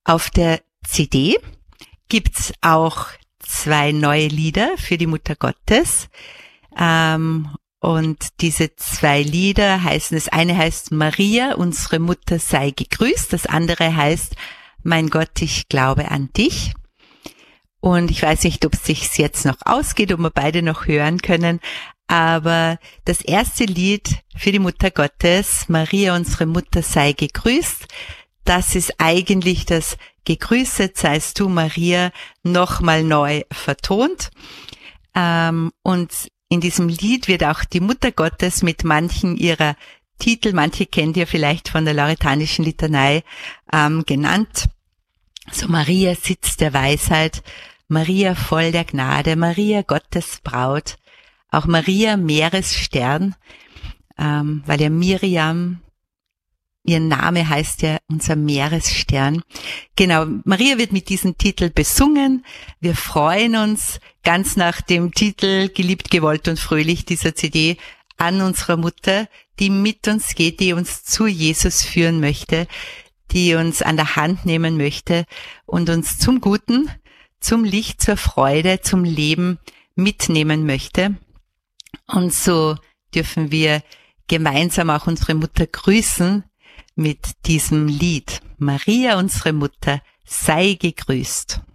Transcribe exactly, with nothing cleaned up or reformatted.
Auf der C D gibt's auch zwei neue Lieder für die Mutter Gottes. Ähm, und diese zwei Lieder heißen, das eine heißt Maria, unsere Mutter sei gegrüßt, das andere heißt Mein Gott, ich glaube an dich. Und ich weiß nicht, ob es sich jetzt noch ausgeht, ob wir beide noch hören können, aber das erste Lied für die Mutter Gottes, Maria, unsere Mutter sei gegrüßt, das ist eigentlich das Gegrüßet seist du, Maria, nochmal neu vertont. Ähm, und in diesem Lied wird auch die Mutter Gottes mit manchen ihrer Titel, manche kennt ihr vielleicht von der Lauretanischen Litanei, ähm, genannt. So Maria, Sitz der Weisheit, Maria voll der Gnade, Maria Gottes Braut, auch Maria Meeresstern, ähm, weil ja Miriam, ihr Name heißt ja unser Meeresstern. Genau, Maria wird mit diesem Titel besungen. Wir freuen uns ganz nach dem Titel Geliebt, gewollt und fröhlich dieser C D an unserer Mutter, die mit uns geht, die uns zu Jesus führen möchte, die uns an der Hand nehmen möchte und uns zum Guten, zum Licht, zur Freude, zum Leben mitnehmen möchte. Und so dürfen wir gemeinsam auch unsere Mutter grüßen mit diesem Lied. Maria, unsere Mutter, sei gegrüßt.